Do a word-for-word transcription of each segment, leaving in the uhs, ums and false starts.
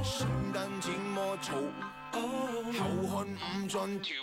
心間漸魔躁，後看唔盡條。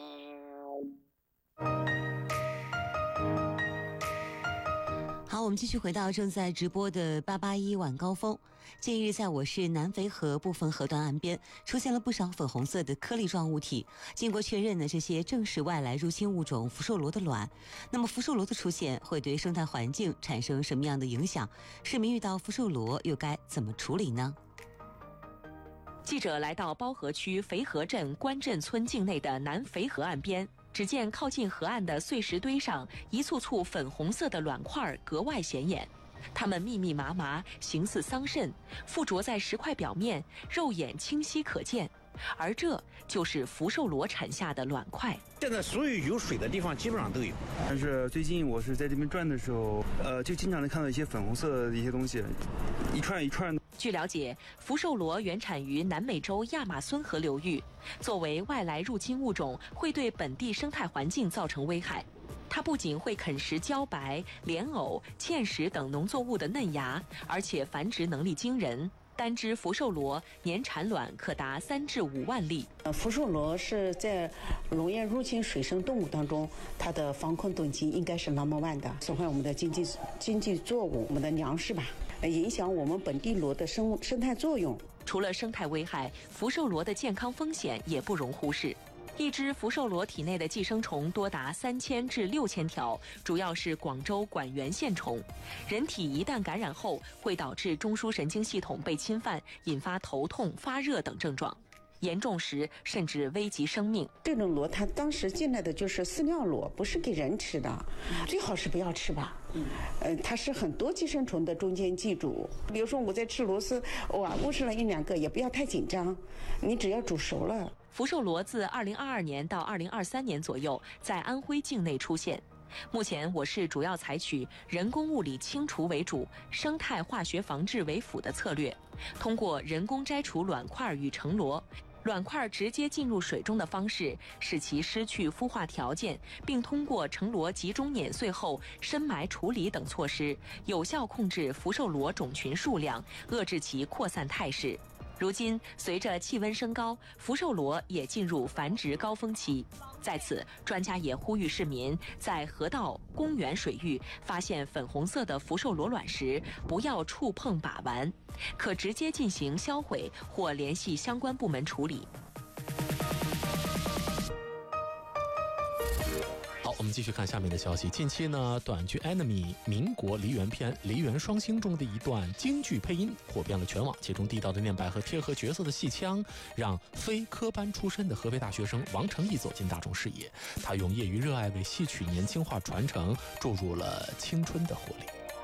好，我们继续回到正在直播的八八一晚高峰。近日，在我市南淝河部分河段岸边出现了不少粉红色的颗粒状物体。经过确认呢，这些正是外来入侵物种福寿螺的卵。那么，福寿螺的出现会对生态环境产生什么样的影响？市民遇到福寿螺又该怎么处理呢？ 记者来到包河区淝河镇关镇村境内的南淝河岸边。只见靠近河岸的碎石堆上，一簇簇粉红色的卵块格外显眼。它们密密麻麻，形似桑葚，附着在石块表面，肉眼清晰可见。而这就是福寿螺产下的卵块。 现在所有有水的地方基本上都有， 但是最近我是在这边转的时候，呃，就经常能看到一些粉红色的一些东西，一串一串的。 据了解，福寿螺原产于南美洲亚马孙河流域，作为外来入侵物种，会对本地生态环境造成危害。它不仅会啃食茭白、莲藕、芡实等农作物的嫩芽，而且繁殖能力惊人。单只福寿螺年产卵可达三至五万粒。 福寿螺是在溶液入侵水生动物当中，它的防控等级应该是 number one 的，损害我们的经济经济作物，我们的粮食吧，影响我们本地螺的生生态作用。 除了生态危害，福寿螺的健康风险也不容忽视。一只福寿螺体内的寄生虫多达三千至六千条，主要是广州管源线虫。人体一旦感染后，会导致中枢神经系统被侵犯，引发头痛、发热等症状。严重时甚至危及生命。 这种螺它当时进来的就是饲料螺，不是给人吃的，最好是不要吃吧。呃，它是很多寄生虫的中间寄主。比如说我在吃螺丝，哇，误食了一两个，也不要太紧张，你只要煮熟了。 福寿螺自二零二二年到二零二三年左右在安徽境内出现。目前我市主要采取人工物理清除为主、生态化学防治为辅的策略，通过人工摘除卵块与成螺，卵块直接进入水中的方式，使其失去孵化条件，并通过成螺集中碾碎后深埋处理等措施，有效控制福寿螺种群数量，遏制其扩散态势。如今，随着气温升高，福寿螺也进入繁殖高峰期。在此，专家也呼吁市民在河道、公园水域发现粉红色的福寿螺卵时，不要触碰把玩，可直接进行销毁或联系相关部门处理。 好，我们继续看下面的消息。近期呢，短剧《Enemy》民国梨园篇《梨园双星》中的一段京剧配音火遍了全网，其中地道的念白和贴合角色的戏腔，让非科班出身的合肥大学生王成义走进大众视野。他用业余热爱为戏曲年轻化传承注入了青春的活力。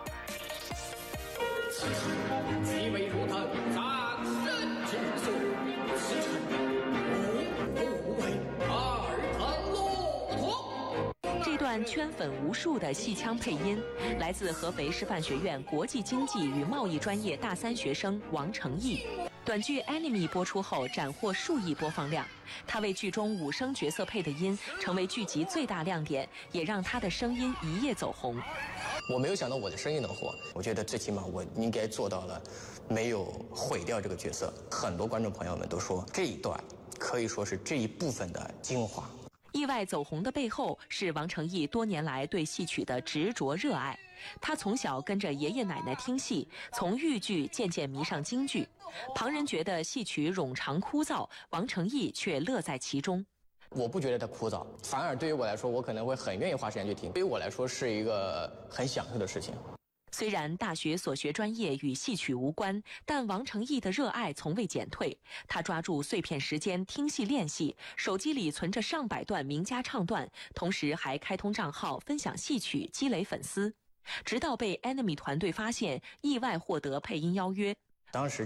几位如他掌声之作，此诚无不为二堂骆驼。 这段圈粉无数的戏腔配音，来自合肥师范学院国际经济与贸易专业大三学生王成义。短剧《Enemy》播出后斩获数亿播放量，他为剧中武生角色配的音成为剧集最大亮点，也让他的声音一夜走红。 我没有想到我的声音能火，我觉得最起码我应该做到了没有毁掉这个角色。很多观众朋友们都说这一段可以说是这一部分的精华。 意外走红的背后是王成义多年来对戏曲的执着热爱。他从小跟着爷爷奶奶听戏，从豫剧渐渐迷上京剧。旁人觉得戏曲冗长枯燥，王成义却乐在其中。 我不觉得它枯燥，反而对于我来说，我可能会很愿意花时间去听。对于我来说，是一个很享受的事情。 虽然大学所学专业与戏曲无关，但王成义的热爱从未减退。他抓住碎片时间听戏练戏，手机里存着上百段名家唱段，同时还开通账号分享戏曲，积累粉丝。直到被 Enemy 团队发现，意外获得配音邀约。 当时